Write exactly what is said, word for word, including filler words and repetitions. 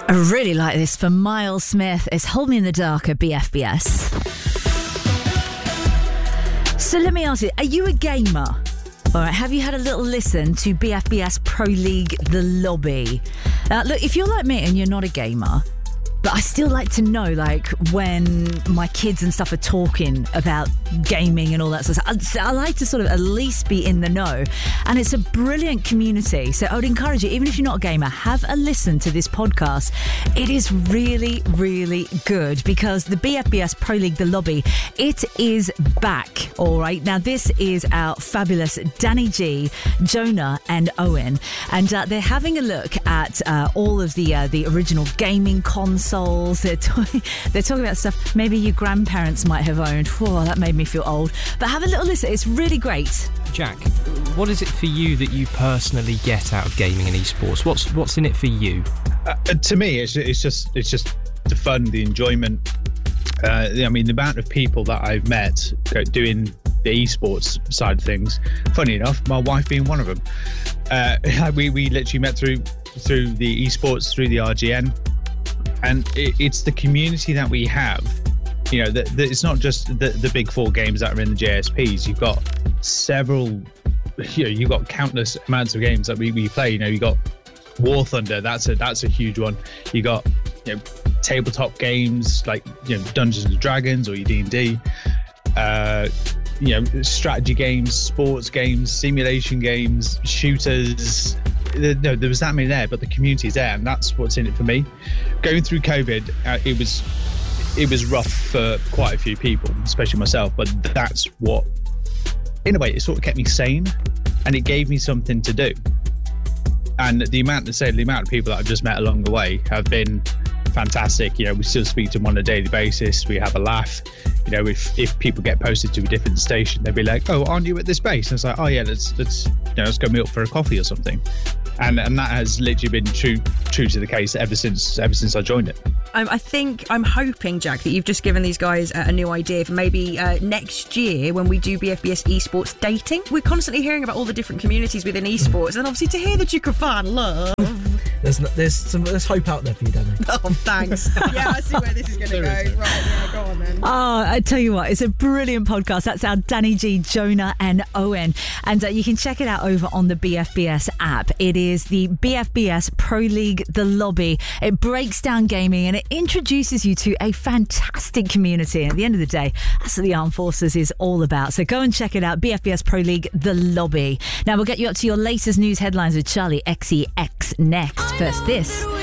I really like this for Miles Smith. It's Hold Me in the Dark at B F B S. So let me ask you, are you a gamer? All right, have you had a little listen to B F B S Pro League The Lobby? Uh, look, if you're like me and you're not a gamer, but I still like to know, like, when my kids and stuff are talking about gaming and all that sort of stuff. I, I like to sort of at least be in the know. And it's a brilliant community. So I would encourage you, even if you're not a gamer, have a listen to this podcast. It is really, really good because the B F B S Pro League The Lobby, it is back. All right. Now, this is our fabulous Danny G, Jonah and Owen. And uh, they're having a look at uh, all of the, uh, the original gaming consoles. They're, talking, they're talking about stuff maybe your grandparents might have owned. Whoa, that made me feel old. But have a little listen. It's really great. Jack, what is it for you that you personally get out of gaming and esports? What's what's in it for you? Uh, to me, it's it's just it's just the fun, the enjoyment. Uh, I mean, the amount of people that I've met doing the esports side of things. Funny enough, my wife being one of them. Uh, we we literally met through through the esports, through the R G N. And it, it's the community that we have, you know, that it's not just the, the big four games that are in the J S Ps. You've got several, you know, you've got countless amounts of games that we, we play. You know, you've got War Thunder, that's a that's a huge one. You got, you know, tabletop games like, you know, Dungeons and Dragons or your D and D. Uh, you know, strategy games, sports games, simulation games, shooters. No, there was that many there, but the community's there, and that's what's in it for me. Going through COVID, uh, it was it was rough for quite a few people, especially myself. But that's what, in a way, it sort of kept me sane, and it gave me something to do. And the amount, to say, the amount of people that I've just met along the way have been fantastic. You know, we still speak to them on a daily basis. We have a laugh. You know, if if people get posted to a different station, they'll be like, "Oh, aren't you at this base?" And it's like, "Oh yeah, let's let's you know let's go meet up for a coffee or something." And and that has literally been true true to the case ever since ever since I joined it. Um, I think I'm hoping, Jack, that you've just given these guys a, a new idea for maybe uh, next year when we do B F B S esports dating. We're constantly hearing about all the different communities within esports, and obviously to hear that you can find love. There's there's some there's hope out there for you, Danny. Oh, thanks. Yeah, I see where this is going to go. Right, yeah, go on then. Oh, I tell you what, it's a brilliant podcast. That's our Danny G, Jonah and Owen. And uh, you can check it out over on the B F B S app. It is the B F B S Pro League The Lobby. It breaks down gaming and it introduces you to a fantastic community. And at the end of the day, that's what the Armed Forces is all about. So go and check it out, B F B S Pro League The Lobby. Now we'll get you up to your latest news headlines with Charlie X E X next. First this.